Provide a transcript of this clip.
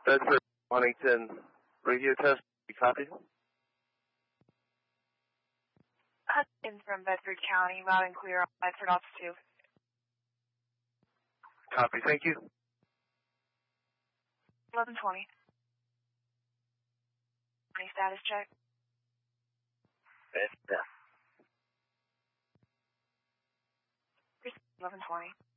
Bedford, Huntington, radio test. You copy? Hudson from Bedford County, loud and clear on Bedford altitude. Copy, thank you. 1120. Any status check? Yeah. 1120.